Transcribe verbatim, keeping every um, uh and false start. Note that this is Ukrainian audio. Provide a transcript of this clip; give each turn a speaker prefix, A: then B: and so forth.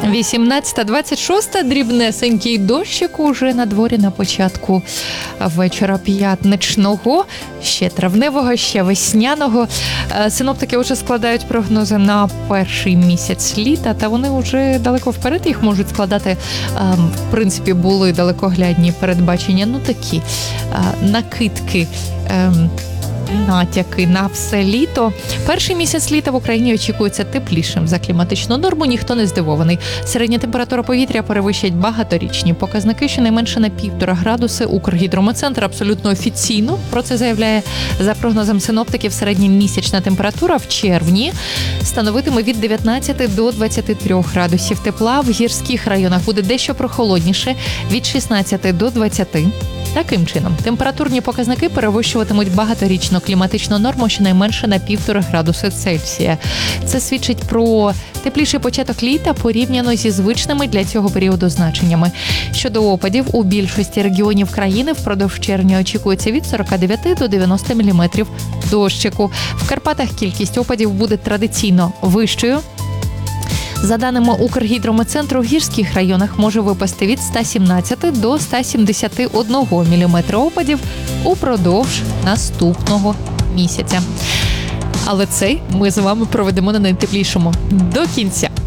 A: вісімнадцята двадцять шоста, дрібнесенький дощик уже на дворі на початку вечора п'ятничного, ще травневого, ще весняного. Синоптики вже складають прогнози на перший місяць літа, та вони вже далеко вперед їх можуть складати. В принципі, були далекоглядні передбачення, ну такі накидки, натяки на все літо. Перший місяць літа в Україні очікується теплішим за кліматичну норму, ніхто не здивований. Середня температура повітря перевищить багаторічні показники, щонайменше на півтора градуси. Укргідромецентр абсолютно офіційно про це заявляє. За прогнозом синоптиків, середня місячна температура в червні становитиме від дев'ятнадцяти до двадцяти трьох градусів тепла. В гірських районах буде дещо прохолодніше – від шістнадцяти до двадцяти. Таким чином, температурні показники перевищуватимуть багаторічну кліматичну норму щонайменше на півтора градуси Цельсія. Це свідчить про тепліший початок літа порівняно зі звичними для цього періоду значеннями. Щодо опадів, у більшості регіонів країни впродовж червня очікується від сорока дев'яти до дев'яноста міліметрів дощику. В Карпатах кількість опадів буде традиційно вищою. За даними Укргідромецентру, в гірських районах може випасти від ста сімнадцяти до ста сімдесяти одного міліметра опадів упродовж наступного місяця. Але цей ми з вами проведемо на найтеплішому до кінця.